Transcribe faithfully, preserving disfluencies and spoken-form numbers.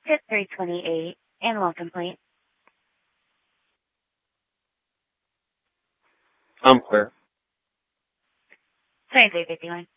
Pit three twenty-eight, animal complaint. I'm clear. twenty-three fifty-one.